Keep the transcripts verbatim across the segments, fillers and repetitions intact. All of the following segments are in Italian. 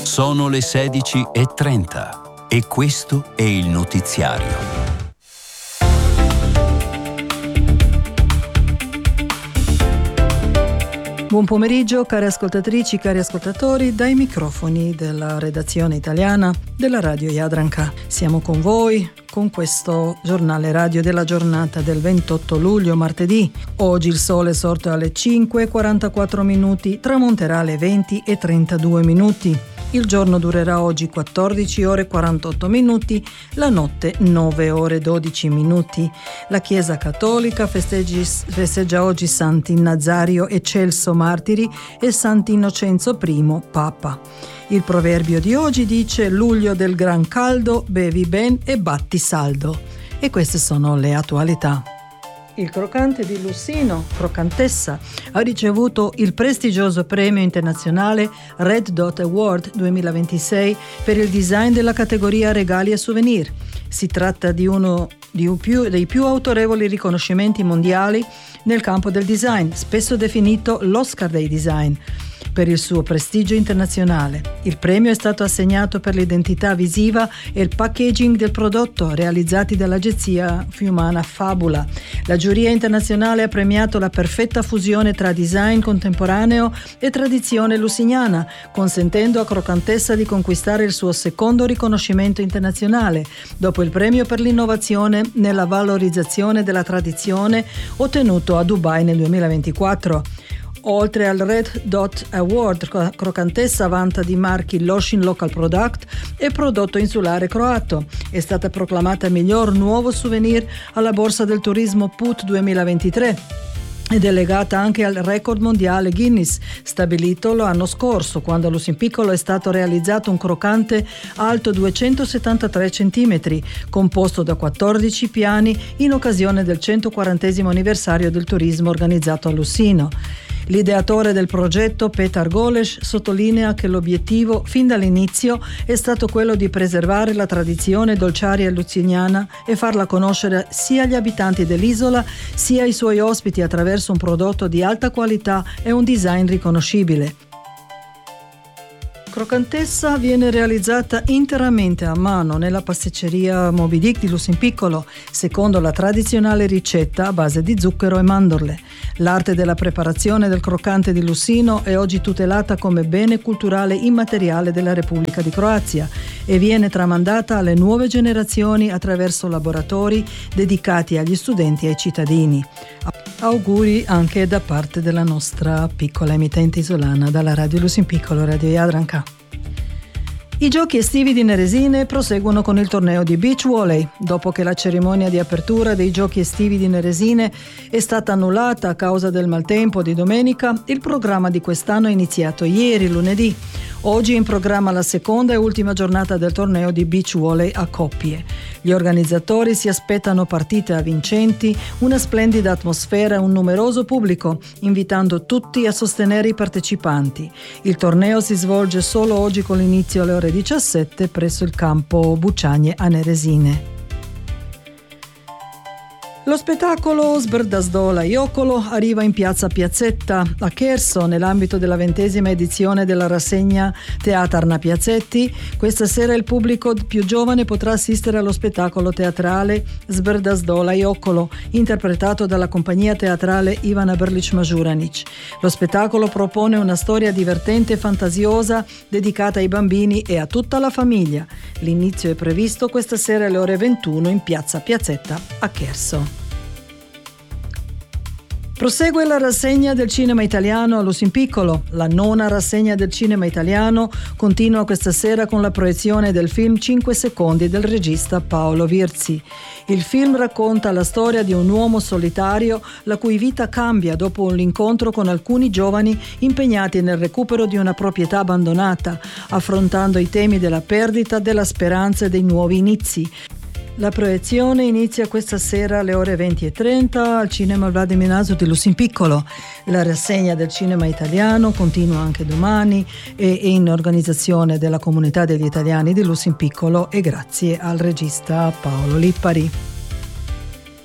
Sono le sedici e trenta e questo è il notiziario. Buon pomeriggio cari ascoltatrici, cari ascoltatori, dai microfoni della redazione italiana della Radio Jadranka. Siamo con voi con questo giornale radio della giornata del ventotto luglio, martedì. Oggi il sole è sorto alle cinque e quarantaquattro minuti, tramonterà alle venti e trentadue minuti. Il giorno durerà oggi quattordici ore e quarantotto minuti, la notte nove ore e dodici minuti. La Chiesa Cattolica festeggi, festeggia oggi Santi Nazario e Celso martiri e Sant'Innocenzo I Papa. Il proverbio di oggi dice: luglio del gran caldo, bevi ben e batti saldo. E queste sono le attualità. Il croccante di Lussino, Croccantessa, ha ricevuto il prestigioso premio internazionale Red Dot Award duemilaventisei per il design della categoria regali e souvenir. Si tratta di uno di un più, dei più autorevoli riconoscimenti mondiali nel campo del design, spesso definito l'Oscar dei design, per il suo prestigio internazionale. Il premio è stato assegnato per l'identità visiva e il packaging del prodotto realizzati dall'agenzia fiumana Fabula. La giuria internazionale ha premiato la perfetta fusione tra design contemporaneo e tradizione lusignana, consentendo a Croccantessa di conquistare il suo secondo riconoscimento internazionale, dopo il premio per l'innovazione nella valorizzazione della tradizione ottenuto a Dubai nel duemilaventiquattro. Oltre al Red Dot Award, Croccantessa vanta di marchi Lošinj Local Product e prodotto insulare croato. È stata proclamata miglior nuovo souvenir alla Borsa del Turismo Put duemilaventitré. Ed è legata anche al record mondiale Guinness, stabilito l'anno scorso, quando a Lusinpiccolo è stato realizzato un croccante alto duecentosettantatré centimetri, composto da quattordici piani in occasione del centoquarantesimo anniversario del turismo organizzato a Lussino. L'ideatore del progetto, Petar Goles, sottolinea che l'obiettivo fin dall'inizio è stato quello di preservare la tradizione dolciaria lusignana e farla conoscere sia agli abitanti dell'isola sia ai suoi ospiti attraverso un prodotto di alta qualità e un design riconoscibile. Croccantessa viene realizzata interamente a mano nella pasticceria Moby Dick di Lusinpiccolo, secondo la tradizionale ricetta a base di zucchero e mandorle. L'arte della preparazione del croccante di Lussino è oggi tutelata come bene culturale immateriale della Repubblica di Croazia e viene tramandata alle nuove generazioni attraverso laboratori dedicati agli studenti e ai cittadini. Auguri anche da parte della nostra piccola emittente isolana dalla Radio Lusinpiccolo, Radio Jadranka. I giochi estivi di Neresine proseguono con il torneo di beach volley. Dopo che la cerimonia di apertura dei giochi estivi di Neresine è stata annullata a causa del maltempo di domenica, il programma di quest'anno è iniziato ieri, lunedì. Oggi è in programma la seconda e ultima giornata del torneo di beach volley a coppie. Gli organizzatori si aspettano partite vincenti, una splendida atmosfera e un numeroso pubblico, invitando tutti a sostenere i partecipanti. Il torneo si svolge solo oggi con l'inizio alle ore diciassette presso il campo Bucciagne a Neresine. Lo spettacolo Sbrdasdola Jokolo arriva in piazza Piazzetta a Cherso nell'ambito della ventesima edizione della rassegna Teatarna Piazzetti. Questa sera il pubblico più giovane potrà assistere allo spettacolo teatrale Sbrdasdola Jokolo, interpretato dalla compagnia teatrale Ivana Brlić-Mažuranić. Lo spettacolo propone una storia divertente e fantasiosa dedicata ai bambini e a tutta la famiglia. L'inizio è previsto questa sera alle ore ventuno in piazza Piazzetta a Cherso. Prosegue la rassegna del cinema italiano a Lusinpiccolo. La nona rassegna del cinema italiano continua questa sera con la proiezione del film cinque secondi del regista Paolo Virzi. Il film racconta la storia di un uomo solitario la cui vita cambia dopo un incontro con alcuni giovani impegnati nel recupero di una proprietà abbandonata, affrontando i temi della perdita, della speranza e dei nuovi inizi. La proiezione inizia questa sera alle ore venti e trenta al cinema Vladimir Nazor di Lusinpiccolo. La rassegna del cinema italiano continua anche domani e è in organizzazione della comunità degli italiani di Lusinpiccolo e grazie al regista Paolo Lippari.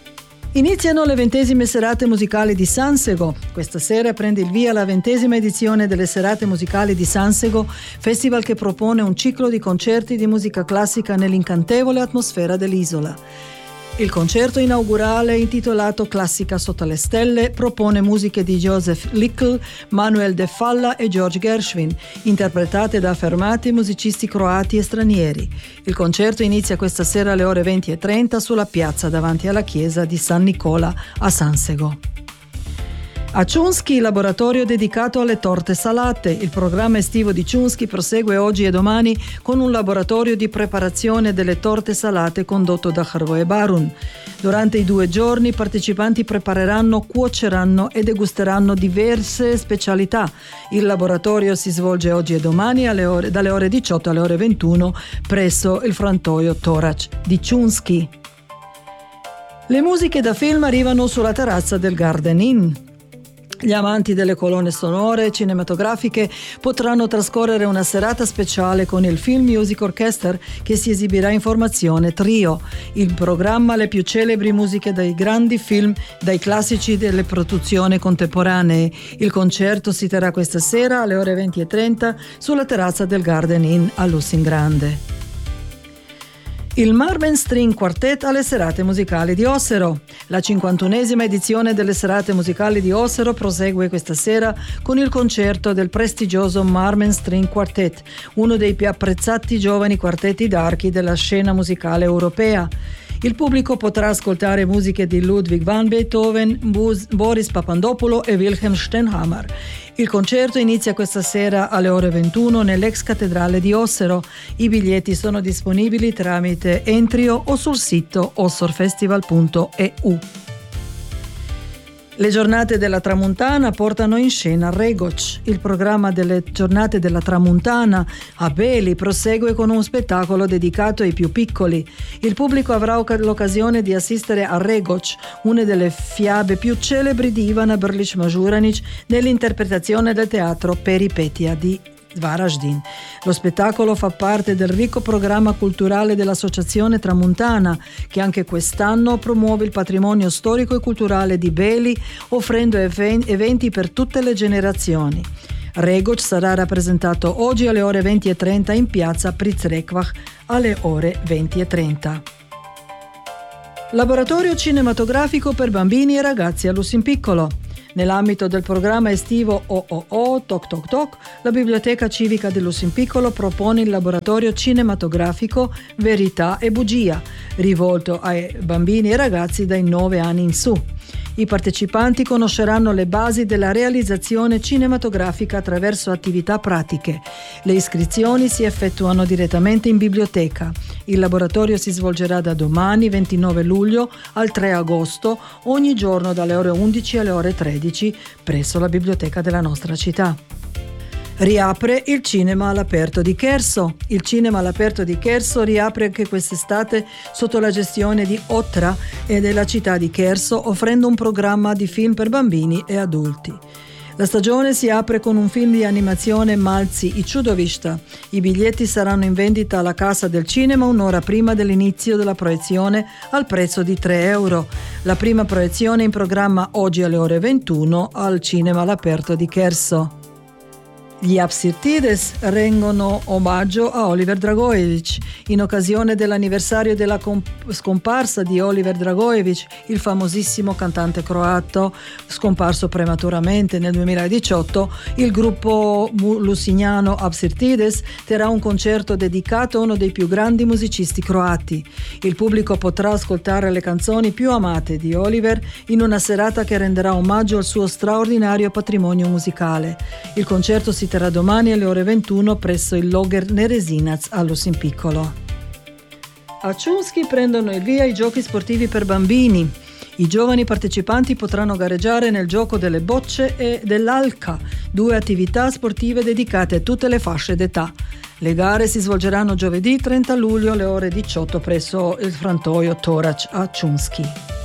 Iniziano le ventesime serate musicali di Sansego. Questa sera prende il via la ventesima edizione delle serate musicali di Sansego, festival che propone un ciclo di concerti di musica classica nell'incantevole atmosfera dell'isola. Il concerto inaugurale, intitolato Classica sotto le stelle, propone musiche di Joseph Lickl, Manuel De Falla e George Gershwin, interpretate da affermati musicisti croati e stranieri. Il concerto inizia questa sera alle ore venti e trenta sulla piazza davanti alla chiesa di San Nicola a Sansego. A Chunski, laboratorio dedicato alle torte salate. Il programma estivo di Chunski prosegue oggi e domani con un laboratorio di preparazione delle torte salate condotto da Hrvoje Barun. Durante i due giorni i partecipanti prepareranno, cuoceranno e degusteranno diverse specialità. Il laboratorio si svolge oggi e domani alle ore, dalle ore diciotto alle ore ventuno presso il frantoio Torac di Chunski. Le musiche da film arrivano sulla terrazza del Garden Inn. Gli amanti delle colonne sonore cinematografiche potranno trascorrere una serata speciale con il Film Music Orchestra che si esibirà in formazione trio. Il programma le più celebri musiche dai grandi film, dai classici delle produzioni contemporanee. Il concerto si terrà questa sera alle ore venti e trenta sulla terrazza del Garden Inn a Lussingrande. Il Marvin String Quartet alle serate musicali di Ossero. La cinquantunesima edizione delle serate musicali di Ossero prosegue questa sera con il concerto del prestigioso Marvin String Quartet, uno dei più apprezzati giovani quartetti d'archi della scena musicale europea. Il pubblico potrà ascoltare musiche di Ludwig van Beethoven, Boris Papandopoulou e Wilhelm Stenhammar. Il concerto inizia questa sera alle ore ventuno nell'ex cattedrale di Ossero. I biglietti sono disponibili tramite Entrio o sul sito ossorfestival punto e u. Le giornate della Tramuntana portano in scena Regoc. Il programma delle giornate della Tramuntana a Beli prosegue con un spettacolo dedicato ai più piccoli. Il pubblico avrà l'occasione di assistere a Regoc, una delle fiabe più celebri di Ivana Brlić-Mažuranić nell'interpretazione del teatro Peripetia di Varaždin. Lo spettacolo fa parte del ricco programma culturale dell'Associazione Tramuntana, che anche quest'anno promuove il patrimonio storico e culturale di Beli, offrendo eventi per tutte le generazioni. Regoc sarà rappresentato oggi alle ore venti e trenta in piazza Prizrekvah alle ore venti e trenta. Laboratorio cinematografico per bambini e ragazzi a Lussinpiccolo. Nell'ambito del programma estivo O O O Toc Toc Toc, la Biblioteca Civica di Lussinpiccolo propone il laboratorio cinematografico Verità e Bugia, rivolto ai bambini e ragazzi dai nove anni in su. I partecipanti conosceranno le basi della realizzazione cinematografica attraverso attività pratiche. Le iscrizioni si effettuano direttamente in biblioteca. Il laboratorio si svolgerà da domani, ventinove luglio, al tre agosto, ogni giorno dalle ore undici alle ore tredici, presso la biblioteca della nostra città. Riapre il cinema all'aperto di Cherso. Il cinema all'aperto di Cherso riapre anche quest'estate sotto la gestione di Otra e della città di Cherso, offrendo un programma di film per bambini e adulti. La stagione si apre con un film di animazione Malci i Čudovišta. I biglietti saranno in vendita alla Cassa del Cinema un'ora prima dell'inizio della proiezione al prezzo di tre euro. La prima proiezione in programma oggi alle ore ventuno al cinema all'aperto di Cherso. Gli Apsirtides rendono omaggio a Oliver Dragojević in occasione dell'anniversario della comp- scomparsa di Oliver Dragojević, il famosissimo cantante croato scomparso prematuramente nel duemiladiciotto. Il gruppo lusignano Apsirtides terrà un concerto dedicato a uno dei più grandi musicisti croati. Il pubblico potrà ascoltare le canzoni più amate di Oliver in una serata che renderà omaggio al suo straordinario patrimonio musicale. Il concerto si terrà domani alle ore ventuno presso il Loger Neresinac a Lussinpiccolo. A Chunski prendono il via i giochi sportivi per bambini. I giovani partecipanti potranno gareggiare nel gioco delle bocce e dell'alca, due attività sportive dedicate a tutte le fasce d'età. Le gare si svolgeranno giovedì trenta luglio alle ore diciotto presso il frantoio Torac a Chunski.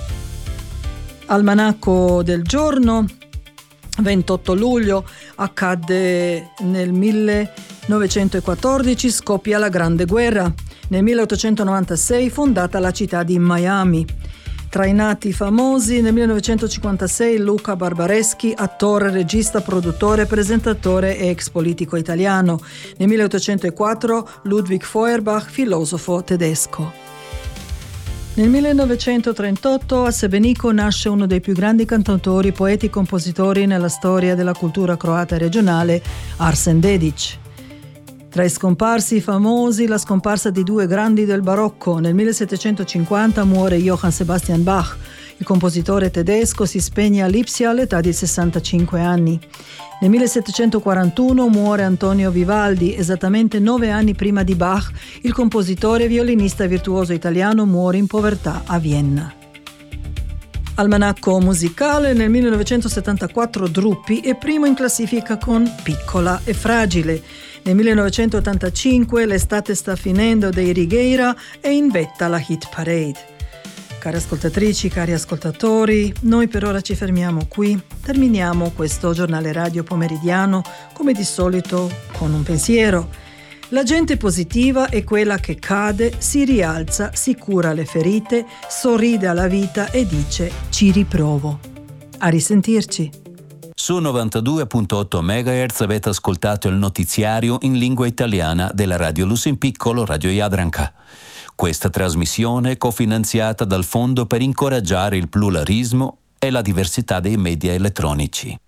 Almanacco del giorno. ventotto luglio accadde nel millenovecentoquattordici, scoppia la Grande Guerra. Nel milleottocentonovantasei fondata la città di Miami. Tra i nati famosi, nel millenovecentocinquantasei Luca Barbareschi, attore, regista, produttore, presentatore e ex politico italiano. Nel milleottocentoquattro Ludwig Feuerbach, filosofo tedesco. Nel millenovecentotrentotto a Sebenico nasce uno dei più grandi cantautori, poeti e compositori nella storia della cultura croata e regionale, Arsen Dedić. Tra i scomparsi famosi, la scomparsa di due grandi del barocco. Nel millesettecentocinquanta muore Johann Sebastian Bach. Il compositore tedesco si spegne a Lipsia all'età di sessantacinque anni. Nel millesettecentoquarantuno muore Antonio Vivaldi. Esattamente nove anni prima di Bach, il compositore, violinista e virtuoso italiano muore in povertà a Vienna. Almanacco musicale, nel millenovecentosettantaquattro Drupi è primo in classifica con Piccola e fragile. Nel millenovecentottantacinque L'estate sta finendo dei Righeira è in vetta alla hit parade. Cari ascoltatrici, cari ascoltatori, noi per ora ci fermiamo qui. Terminiamo questo giornale radio pomeridiano come di solito con un pensiero. La gente positiva è quella che cade, si rialza, si cura le ferite, sorride alla vita e dice ci riprovo. A risentirci. Su novantadue virgola otto megahertz avete ascoltato il notiziario in lingua italiana della Radio Luce in Piccolo, Radio Jadranka. Questa trasmissione è cofinanziata dal Fondo per incoraggiare il pluralismo e la diversità dei media elettronici.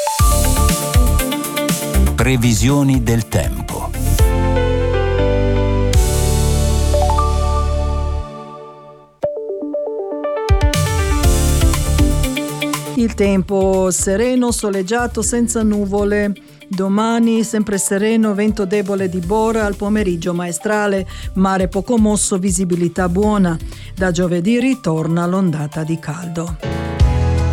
Previsioni del tempo. Il tempo sereno, soleggiato, senza nuvole. Domani sempre sereno, vento debole di Bora, al pomeriggio maestrale, mare poco mosso, visibilità buona. Da giovedì ritorna l'ondata di caldo.